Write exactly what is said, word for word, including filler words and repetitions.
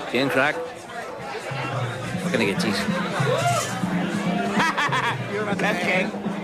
Jane crack. What can I get, cheese? You're my best king.